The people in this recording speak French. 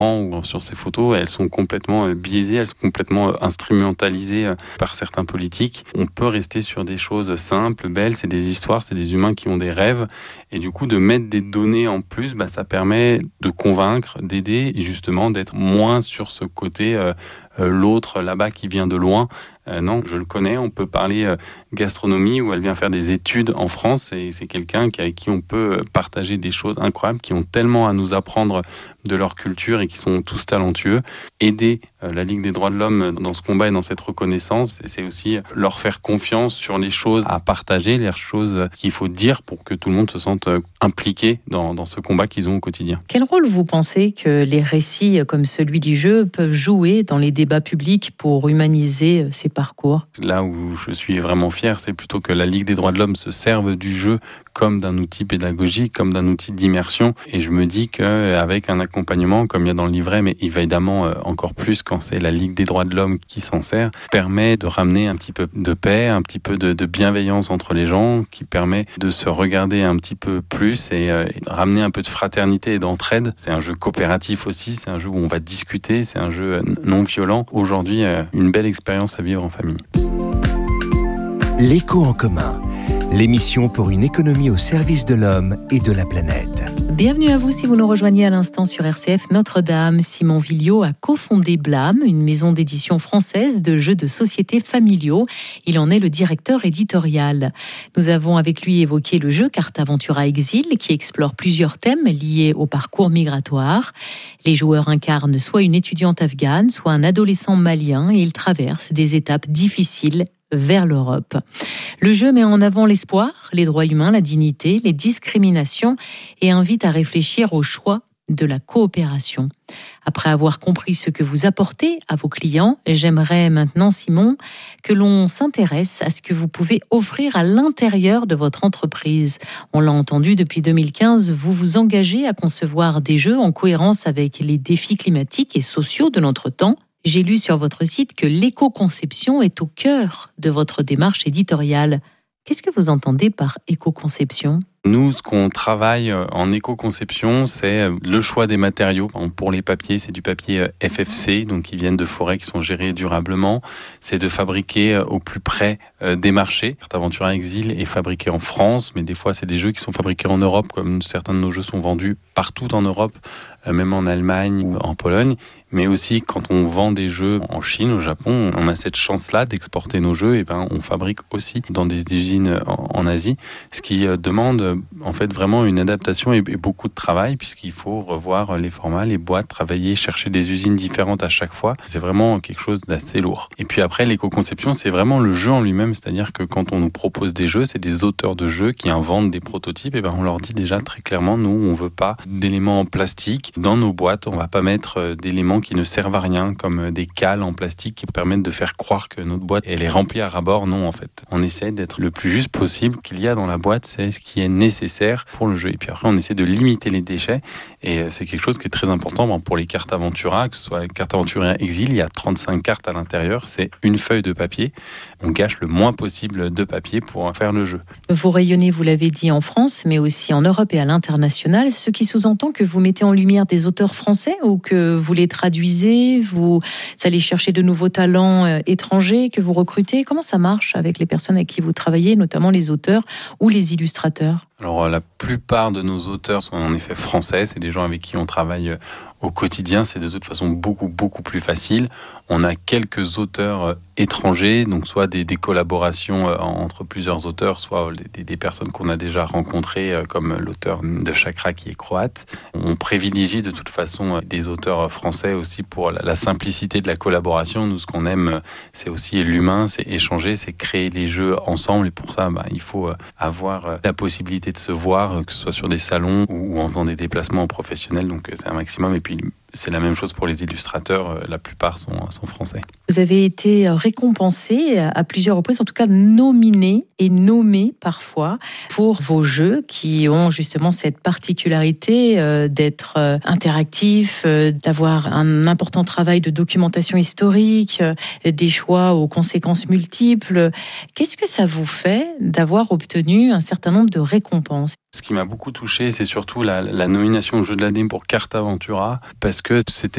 ou sur ces photos, elles sont complètement biaisées, elles sont complètement instrumentalisées par certains politiques. On peut rester sur des choses simples, belles, c'est des histoires, c'est des humains qui ont des rêves. Et du coup, de mettre des données en plus, ça permet de convaincre, d'aider et justement d'être moins sur ce côté l'autre là-bas qui vient de loin. Non, je le connais, on peut parler gastronomie où elle vient faire des études en France et c'est quelqu'un avec qui on peut partager des choses incroyables, qui ont tellement à nous apprendre de leur culture et qui sont tous talentueux. Aider la Ligue des droits de l'homme dans ce combat et dans cette reconnaissance, c'est aussi leur faire confiance sur les choses à partager, les choses qu'il faut dire pour que tout le monde se sente impliqué dans ce combat qu'ils ont au quotidien. Quel rôle vous pensez que les récits comme celui du jeu peuvent jouer dans les débats publics pour humaniser ces parcours? Là où je suis vraiment fier, c'est plutôt que la Ligue des droits de l'homme se serve du jeu comme d'un outil pédagogique, comme d'un outil d'immersion. Et je me dis qu'avec un accompagnement, comme il y a dans le livret, mais évidemment encore plus quand c'est la Ligue des droits de l'homme qui s'en sert, permet de ramener un petit peu de paix, un petit peu de bienveillance entre les gens, qui permet de se regarder un petit peu plus et ramener un peu de fraternité et d'entraide. C'est un jeu coopératif aussi, c'est un jeu où on va discuter, c'est un jeu non violent. Aujourd'hui, une belle expérience à vivre en famille. L'écho en commun, l'émission pour une économie au service de l'homme et de la planète. Bienvenue à vous si vous nous rejoignez à l'instant sur RCF Notre-Dame. Simon Villiot a cofondé Blâme, une maison d'édition française de jeux de société familiaux. Il en est le directeur éditorial. Nous avons avec lui évoqué le jeu Cartaventura Exil qui explore plusieurs thèmes liés au parcours migratoire. Les joueurs incarnent soit une étudiante afghane, soit un adolescent malien et ils traversent des étapes difficiles vers l'Europe. Le jeu met en avant l'espoir, les droits humains, la dignité, les discriminations et invite à réfléchir au choix de la coopération. Après avoir compris ce que vous apportez à vos clients, j'aimerais maintenant, Simon, que l'on s'intéresse à ce que vous pouvez offrir à l'intérieur de votre entreprise. On l'a entendu, depuis 2015, vous vous engagez à concevoir des jeux en cohérence avec les défis climatiques et sociaux de notre temps. J'ai lu sur votre site que l'éco-conception est au cœur de votre démarche éditoriale. Qu'est-ce que vous entendez par éco-conception ? Nous, ce qu'on travaille en éco-conception, c'est le choix des matériaux. Pour les papiers, c'est du papier FFC, donc qui viennent de forêts qui sont gérées durablement. C'est de fabriquer au plus près des marchés. Cartaventura Exil est fabriqué en France, mais des fois, c'est des jeux qui sont fabriqués en Europe, comme certains de nos jeux sont vendus partout en Europe, même en Allemagne ou en Pologne. Mais aussi, quand on vend des jeux en Chine, au Japon, on a cette chance-là d'exporter nos jeux. Et on fabrique aussi dans des usines en Asie, ce qui demande en fait vraiment une adaptation et beaucoup de travail, puisqu'il faut revoir les formats, les boîtes, travailler, chercher des usines différentes à chaque fois. C'est vraiment quelque chose d'assez lourd. Et puis après, l'éco-conception, c'est vraiment le jeu en lui-même, c'est-à-dire que quand on nous propose des jeux, c'est des auteurs de jeux qui inventent des prototypes. Et on leur dit déjà très clairement, nous, on veut pas d'éléments en plastique dans nos boîtes. On va pas mettre d'éléments qui ne servent à rien, comme des cales en plastique qui permettent de faire croire que notre boîte elle est remplie à ras-bord. Non, en fait, on essaie d'être le plus juste possible. Qu'il y a dans la boîte, c'est ce qui est nécessaire pour le jeu. Et puis après, on essaie de limiter les déchets. Et c'est quelque chose qui est très important pour les cartes Aventura, que ce soit Cartaventura Exil, il y a 35 cartes à l'intérieur. C'est une feuille de papier. On gâche le moins possible de papier pour faire le jeu. Vous rayonnez, vous l'avez dit, en France, mais aussi en Europe et à l'international, ce qui sous-entend que vous mettez en lumière des auteurs français ou que vous les traduisez, vous allez chercher de nouveaux talents étrangers que vous recrutez. Comment ça marche avec les personnes avec qui vous travaillez, notamment les auteurs ou les illustrateurs ? Alors, la plupart de nos auteurs sont en effet français. C'est des gens avec qui on travaille au quotidien. C'est de toute façon beaucoup plus facile. On a quelques auteurs étrangers, donc soit des collaborations entre plusieurs auteurs, soit des personnes qu'on a déjà rencontrées, comme l'auteur de Chakra qui est croate. On privilégie de toute façon des auteurs français aussi pour la simplicité de la collaboration. Nous, ce qu'on aime, c'est aussi l'humain, c'est échanger, c'est créer les jeux ensemble. Et pour ça, il faut avoir la possibilité de se voir, que ce soit sur des salons ou en faisant des déplacements professionnels. Donc c'est un maximum. Et puis c'est la même chose pour les illustrateurs. La plupart sont français. Vous avez été récompensé à plusieurs reprises, en tout cas nominé et nommé parfois pour vos jeux qui ont justement cette particularité d'être interactifs, d'avoir un important travail de documentation historique, des choix aux conséquences multiples. Qu'est-ce que ça vous fait d'avoir obtenu un certain nombre de récompenses ? Ce qui m'a beaucoup touché, c'est surtout la nomination au jeu de l'année pour Cartaventura, parce que c'était